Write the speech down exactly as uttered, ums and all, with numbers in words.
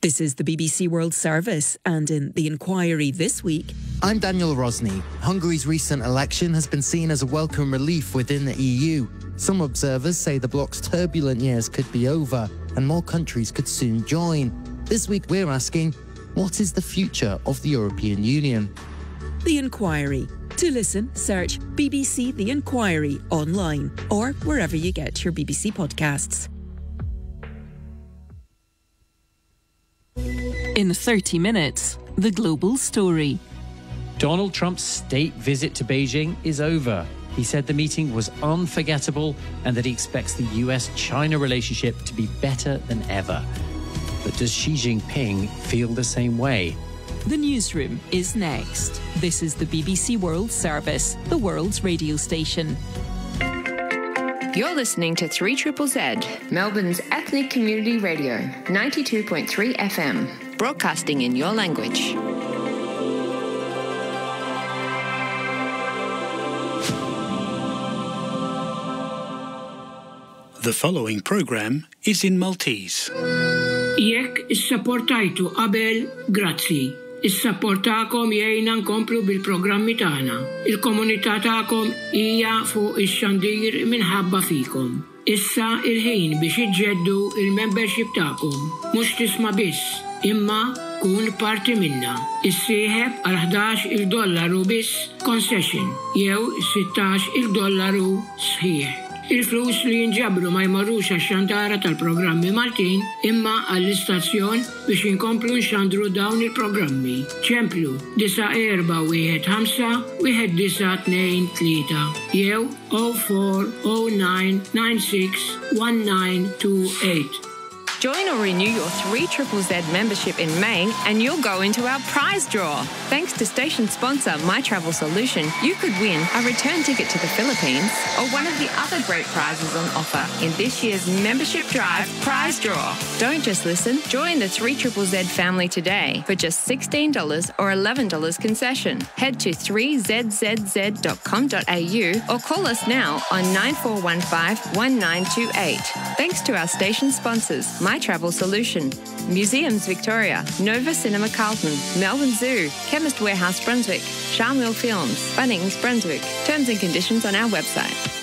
This is the B B C World Service, and in The Inquiry this week... I'm Daniel Rosny. Hungary's recent election has been seen as a welcome relief within the E U. Some observers say the bloc's turbulent years could be over, and more countries could soon join. This week we're asking, what is the future of the European Union? The Inquiry. To listen, search B B C The Inquiry online, or wherever you get your B B C podcasts. In thirty minutes, the global story. Donald Trump's state visit to Beijing is over. He said the meeting was unforgettable and that he expects the U S China relationship to be better than ever. But does Xi Jinping feel the same way? The newsroom is next. This is the B B C World Service, the world's radio station. You're listening to three Z Z Z, Melbourne's ethnic community radio, ninety-two point three F M, broadcasting in your language. The following program is in Maltese. Jekk is-supportajtu qabel, grazzi. Is-supportakom jgħinna nkomplu bil-programmi tagħna. Il-komunità tagħkom hija fuq ix-xandir minħabba fikom. Issa il-ħin biex iġġeddu il-membership tagħkom. Mhux tisma' biss, imma kun parti minna. Issieħeb għal ħdax il-dollaru biss concession jew sittax il-dollaru sħiħ. Il-flus li jinġabru ma jmarrux għax-xandara tal-programmi Maltin imma għall-istazzjon biex inkomplu nxandru dawn il-programmi. ċemplu disa erba wieħed ħamsa wieħed disa tnejn tlieta jew oh four oh nine nine six one nine two eight. Join or renew your three Z Z Z membership in May and you'll go into our prize draw. Thanks to station sponsor My Travel Solution, you could win a return ticket to the Philippines or one of the other great prizes on offer in this year's Membership Drive prize draw. Don't just listen, join the three Z Z Z family today for just sixteen dollars or eleven dollars concession. Head to three z z z dot com dot a u or call us now on nine four one five one nine two eight. Thanks to our station sponsors, My Travel Solution, Museums Victoria, Nova Cinema Carlton, Melbourne Zoo, Chemist Warehouse Brunswick, Charmwell Films, Bunnings Brunswick. Terms and conditions on our website.